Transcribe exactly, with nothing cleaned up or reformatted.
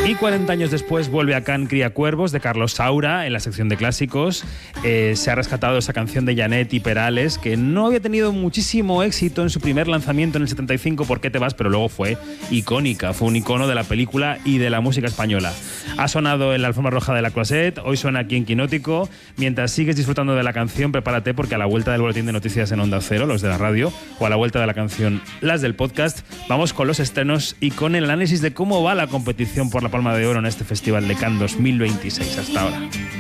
Y cuarenta años después vuelve a Can Cría Cuervos de Carlos Saura en la sección de clásicos. Eh, se ha rescatado esa canción de Janet y Perales que no había tenido muchísimo éxito en su primer lanzamiento en el setenta y cinco, ¿Por qué te vas?, pero luego fue icónica, fue un icono de la película y de la música española. Ha sonado en la alfombra roja de la Closet, hoy suena aquí en Quinótico. Mientras sigues disfrutando de la canción, prepárate porque a la vuelta del boletín de noticias en Onda Cero, los de la radio, o a la vuelta de la canción, las del podcast, vamos con los estrenos y con el análisis de cómo va la competición por la Palma de Oro en este Festival de Cannes dos mil veintiséis hasta ahora.